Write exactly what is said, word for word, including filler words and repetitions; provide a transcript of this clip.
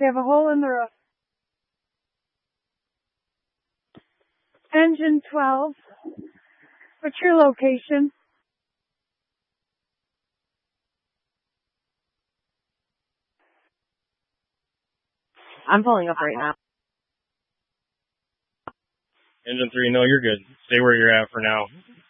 They have a hole in the roof. Engine twelve. What's your location? I'm pulling up right now. Engine three, no, you're good. Stay where you're at for now.